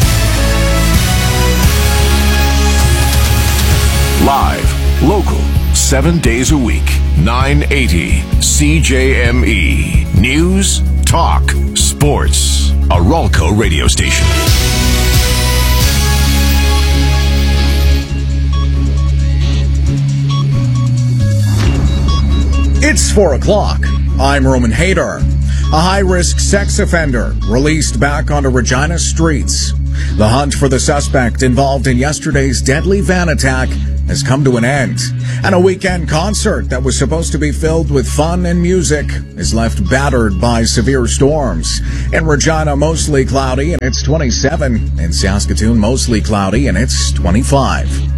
Live, local, 7 days a week. 980 CJME. News, talk, sports. A Ralco radio station. It's 4 o'clock. I'm Roman Hader. A high-risk sex offender released back onto Regina streets. The hunt for the suspect involved in yesterday's deadly van attack has come to an end. And a weekend concert that was supposed to be filled with fun and music is left battered by severe storms. In Regina, mostly cloudy, and it's 27. In Saskatoon, mostly cloudy, and it's 25.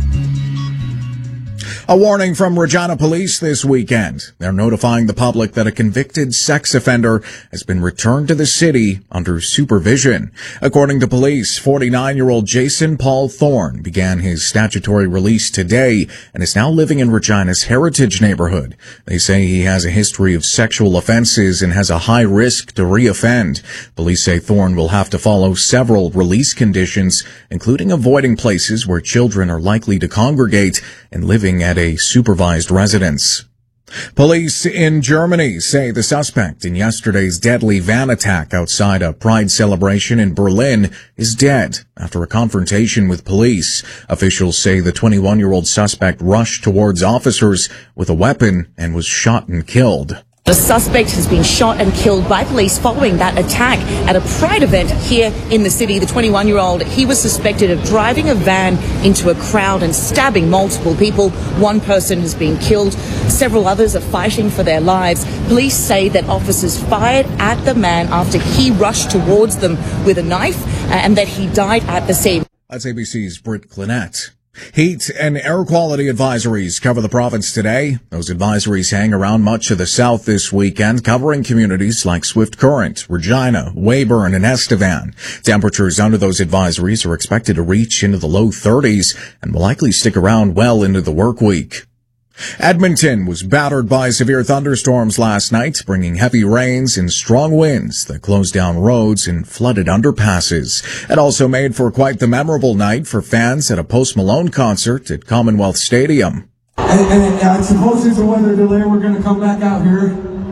A warning from Regina Police this weekend. They're notifying the public that a convicted sex offender has been returned to the city under supervision. According to police, 49-year-old Jason Paul Thorne began his statutory release today and is now living in Regina's Heritage neighborhood. They say he has a history of sexual offenses and has a high risk to reoffend. Police say Thorne will have to follow several release conditions, including avoiding places where children are likely to congregate and living at a supervised residence. Police in Germany say the suspect in yesterday's deadly van attack outside a Pride celebration in Berlin is dead after a confrontation with police. Officials say the 21-year-old suspect rushed towards officers with a weapon and was shot and killed. The suspect has been shot and killed by police following that attack at a Pride event here in the city. The 21-year-old, he was suspected of driving a van into a crowd and stabbing multiple people. One person has been killed. Several others are fighting for their lives. Police say that officers fired at the man after he rushed towards them with a knife and that he died at the scene. That's ABC's Britt Clinette. Heat and air quality advisories cover the province today. Those advisories hang around much of the south this weekend, covering communities like Swift Current, Regina, Weyburn, and Estevan. Temperatures under those advisories are expected to reach into the low 30s and will likely stick around well into the work week. Edmonton was battered by severe thunderstorms last night, bringing heavy rains and strong winds that closed down roads and flooded underpasses. It also made for quite the memorable night for fans at a Post Malone concert at Commonwealth Stadium. And I suppose it's a weather delay. We're going to come back out here.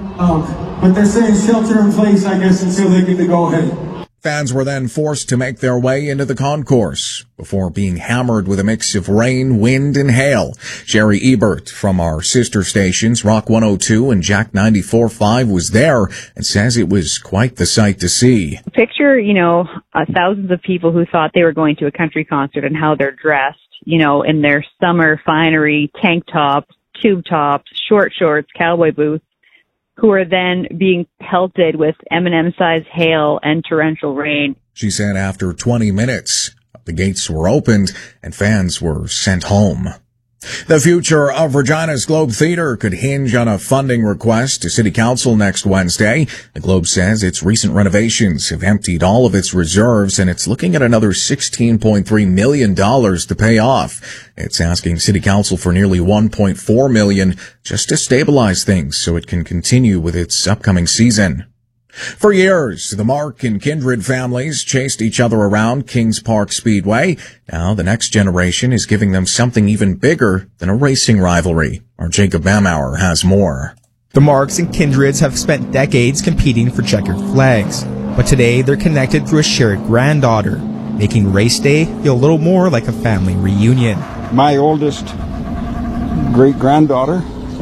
But they're saying shelter in place, I guess, until they get the go-ahead. Fans were then forced to make their way into the concourse before being hammered with a mix of rain, wind, and hail. Jerry Ebert from our sister stations, Rock 102 and Jack 94.5, was there and says it was quite the sight to see. Picture, thousands of people who thought they were going to a country concert and how they're dressed, in their summer finery, tank tops, tube tops, short shorts, cowboy boots, who are then being pelted with M&M-sized hail and torrential rain. She said after 20 minutes, the gates were opened and fans were sent home. The future of Regina's Globe Theatre could hinge on a funding request to City Council next Wednesday. The Globe says its recent renovations have emptied all of its reserves and it's looking at another $16.3 million to pay off. It's asking City Council for nearly $1.4 million just to stabilize things so it can continue with its upcoming season. For years, the Mark and Kindred families chased each other around Kings Park Speedway. Now the next generation is giving them something even bigger than a racing rivalry. Our Jacob Bamauer has more. The Marks and Kindreds have spent decades competing for checkered flags, but today they're connected through a shared granddaughter, making race day feel a little more like a family reunion. My oldest great-granddaughter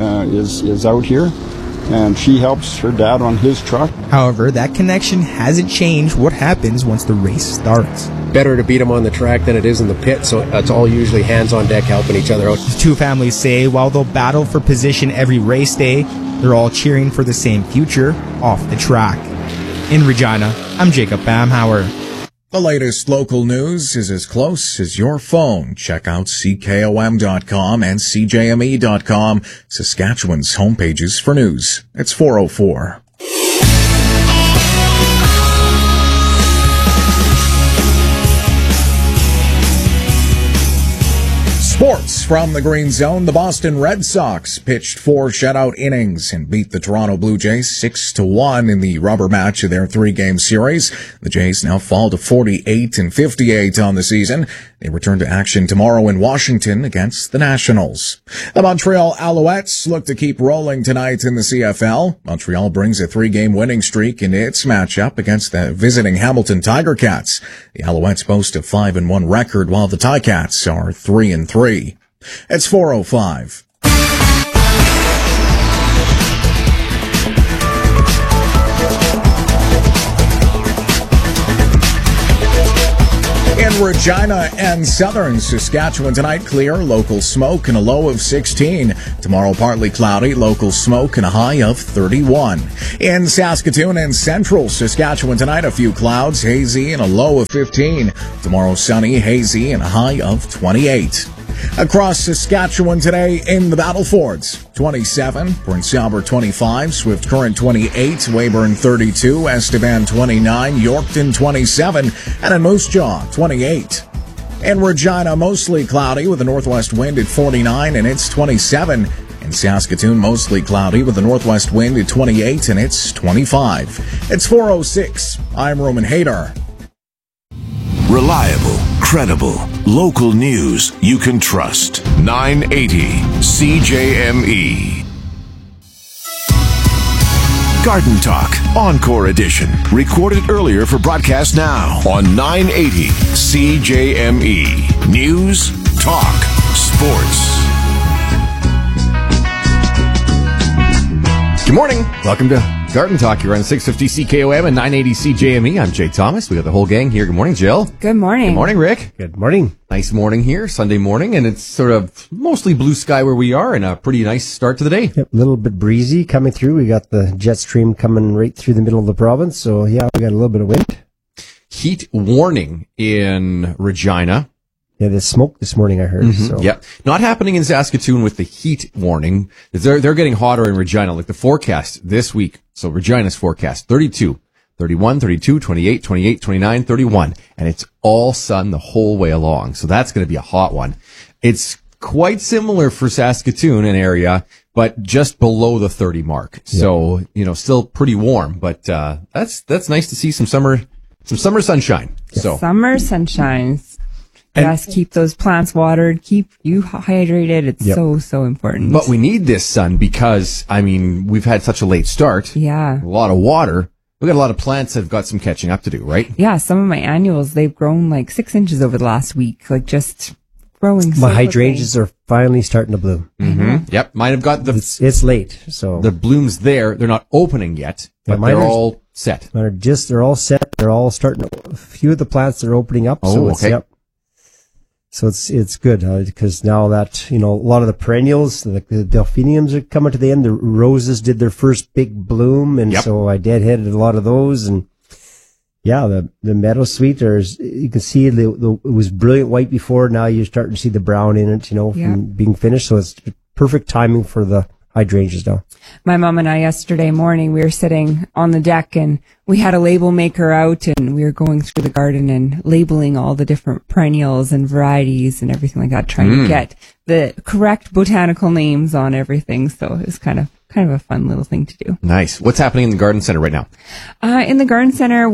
is out here, and she helps her dad on his truck. However, that connection hasn't changed what happens once the race starts. Better to beat them on the track than it is in the pit, so it's all usually hands on deck helping each other out. The two families say while they'll battle for position every race day, they're all cheering for the same future off the track. In Regina, I'm Jacob Bamhauer. The latest local news is as close as your phone. Check out CKOM.com and CJME.com, Saskatchewan's homepages for news. It's 4:04. Sports from the Green Zone. The Boston Red Sox pitched 4 shutout innings and beat the Toronto Blue Jays 6-1 in the rubber match of their 3-game series. The Jays now fall to 48-58 on the season. They return to action tomorrow in Washington against the Nationals. The Montreal Alouettes look to keep rolling tonight in the CFL. Montreal brings a 3-game winning streak in its matchup against the visiting Hamilton Tiger Cats. The Alouettes boast a 5-1 record while the Ticats are 3-3. It's 4:05. In Regina and southern Saskatchewan tonight, clear, local smoke and a low of 16. Tomorrow, partly cloudy, local smoke and a high of 31. In Saskatoon and central Saskatchewan tonight, a few clouds, hazy and a low of 15. Tomorrow, sunny, hazy and a high of 28. Across Saskatchewan today in the Battlefords, 27, Prince Albert 25, Swift Current 28, Weyburn 32, Estevan 29, Yorkton 27, and in Moose Jaw 28. In Regina, mostly cloudy with a northwest wind at 49 and it's 27. In Saskatoon, mostly cloudy with a northwest wind at 28 and it's 25. It's 4:06. I'm Roman Hader. Reliable, credible, local news you can trust. 980 CJME. Garden Talk, Encore Edition. Recorded earlier for broadcast now on 980 CJME. News, talk, sports. Good morning. Welcome to Garden Talk. You're on 650 CKOM and 980 CJME. I'm Jay Thomas. We got the whole gang here. Good morning, Jill. Good morning. Good morning, Rick. Good morning. Nice morning here, Sunday morning, and it's sort of mostly blue sky where we are and a pretty nice start to the day. Yep, a little bit breezy coming through. We got the jet stream coming right through the middle of the province. So, yeah, we got a little bit of wind. Heat warning in Regina. Yeah, there's smoke this morning, I heard. Mm-hmm. So. Yep. Not happening in Saskatoon with the heat warning. They're getting hotter in Regina, like the forecast this week. So Regina's forecast, 32, 31, 32, 28, 28, 29, 31. And it's all sun the whole way along. So that's going to be a hot one. It's quite similar for Saskatoon, an area, but just below the 30 mark. Yep. So, still pretty warm, but, that's nice to see some summer sunshine. Yep. So summer sunshine. Yes, keep those plants watered, keep you hydrated. It's so important. But we need this sun because, we've had such a late start. Yeah. A lot of water. We've got a lot of plants that have got some catching up to do, right? Yeah, some of my annuals, they've grown like 6 inches over the last week, like just growing so My hydrangeas are finally starting to bloom. Mm-hmm. Yep, mine have got It's late, so. The blooms there. They're not opening yet, but they're all set. They're all set. They're all starting. A few of the plants are opening up. Oh, okay. Yep. So it's good because now that, a lot of the perennials, like the delphiniums are coming to the end. The roses did their first big bloom. And so I deadheaded a lot of those. And yeah, the meadow sweet, you can see it was brilliant white before. Now you're starting to see the brown in it, from being finished. So it's perfect timing for the hydrangeas now. My mom and I yesterday morning, we were sitting on the deck and we had a label maker out and we were going through the garden and labeling all the different perennials and varieties and everything like that, trying to get the correct botanical names on everything. So it was kind of a fun little thing to do. Nice. What's happening in the garden center right now? In the garden center,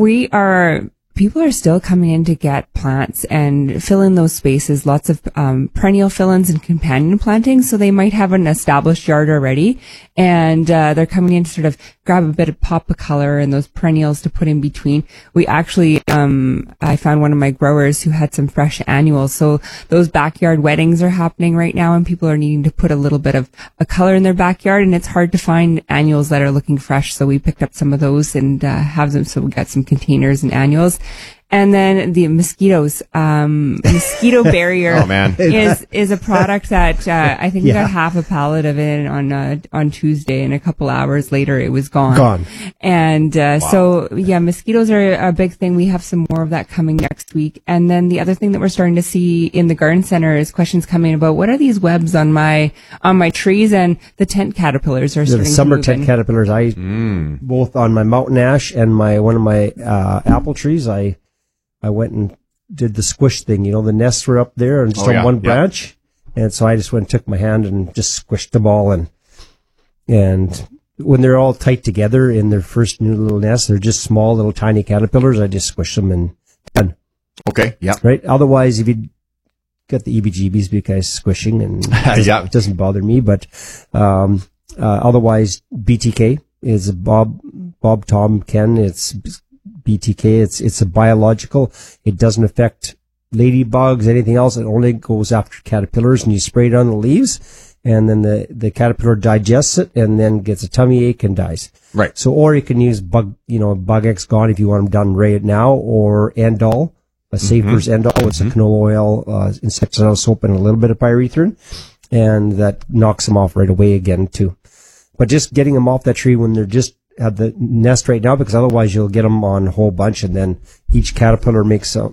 people are still coming in to get plants and fill in those spaces, lots of perennial fill-ins and companion plantings. So they might have an established yard already, and they're coming in to sort of grab a bit of pop of color and those perennials to put in between. We actually, I found one of my growers who had some fresh annuals. So those backyard weddings are happening right now, and people are needing to put a little bit of a color in their backyard, and it's hard to find annuals that are looking fresh. So we picked up some of those and have them. So we got some containers and annuals. And then the mosquitoes, mosquito barrier Oh, man. is a product that, I think we got half a pallet of it on Tuesday, and a couple hours later it was gone. And, so yeah, mosquitoes are a big thing. We have some more of that coming next week. And then the other thing that we're starting to see in the garden center is questions coming about what are these webs on my trees, and the tent caterpillars are starting the summer to move tent in. caterpillars. Both on my mountain ash and one of my apple trees, I went and did the squish thing. You know, the nests were up there and just on one branch. And so I just went and took my hand and just squished them all. And when they're all tight together in their first new little nest, they're just small little tiny caterpillars. I just squish them and done. Okay. Yeah. Right. Otherwise, if you get the EBGBs because squishing and it doesn't bother me, but, otherwise BTK is Bob, Tom, Ken. It's BTK. It's a biological. It doesn't affect ladybugs, anything else. It only goes after caterpillars, and you spray it on the leaves, and then the caterpillar digests it and then gets a tummy ache and dies. Right. So, or you can use Bug X Gone if you want them done right now, or Endol, a Safer's Endol. It's a canola oil, insecticidal soap, and a little bit of pyrethrin, and that knocks them off right away again too. But just getting them off that tree when they're just at the nest right now, because otherwise you'll get them on a whole bunch, and then each caterpillar makes a